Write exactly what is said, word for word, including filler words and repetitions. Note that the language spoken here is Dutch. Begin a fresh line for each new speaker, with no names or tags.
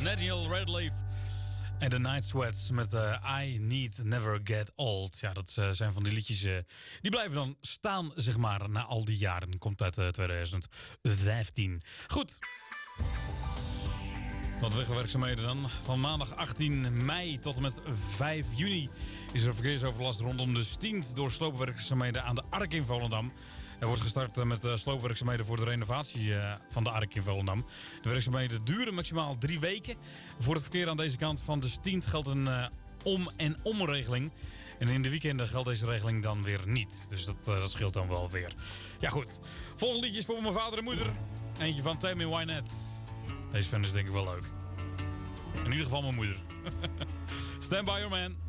Nathaniel Radcliffe en de Night Sweats met uh, I Need Never Get Old. Ja, dat uh, zijn van die liedjes uh, die blijven dan staan, zeg maar, na al die jaren. Komt uit uh, twintig vijftien. Goed. Wat wegwerkzaamheden dan. Van maandag achttien mei tot en met vijf juni is er verkeersoverlast rondom de Stiend door sloopwerkzaamheden aan de Ark in Volendam. Er wordt gestart met sloopwerkzaamheden voor de renovatie van de Ark in Volendam. De werkzaamheden duren maximaal drie weken. Voor het verkeer aan deze kant van de Stiend geldt een uh, om- en omregeling. En in de weekenden geldt deze regeling dan weer niet. Dus dat, uh, dat scheelt dan wel weer. Ja goed, volgende liedjes voor mijn vader en moeder. Eentje van Tammy Wynette. Deze fan is denk ik wel leuk. In ieder geval mijn moeder. Stand by your man.